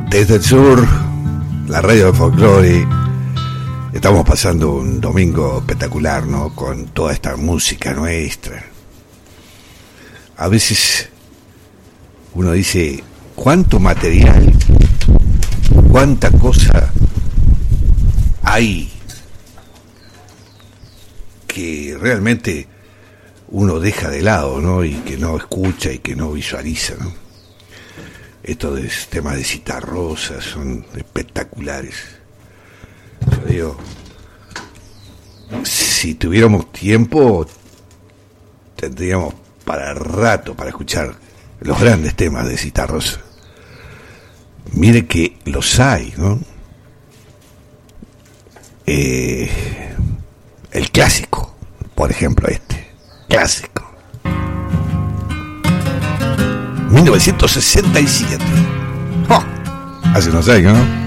Desde el sur, la radio de folclore. Estamos pasando un domingo espectacular, ¿no? Con toda esta música nuestra. A veces uno dice, ¿cuánto material, cuánta cosa hay que realmente uno deja de lado, ¿no? Y que no escucha y que no visualiza, ¿no? Estos temas de Citarrosa son espectaculares. Yo digo, si tuviéramos tiempo, tendríamos para rato para escuchar los grandes temas de Citarrosa. Mire que los hay, ¿no? El clásico, por ejemplo, clásico. 1967. ¡Oh! Hace unos años, ¿no?